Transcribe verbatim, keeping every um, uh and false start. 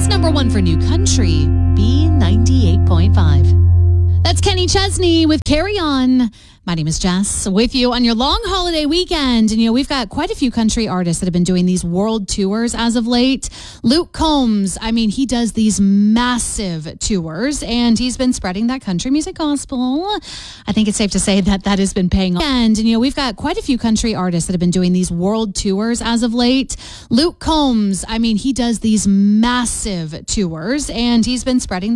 It's number one for New Country, B ninety-eight point five. That's Kenny Chesney with Carry On. My name is Jess, with you on your long holiday weekend. And, you know, we've got quite a few country artists that have been doing these world tours as of late. Luke Combs, I mean, he does these massive tours, and he's been spreading that country music gospel. I think it's safe to say that that has been paying off. And, you know, we've got quite a few country artists that have been doing these world tours as of late. Luke Combs, I mean, he does these massive tours, and he's been spreading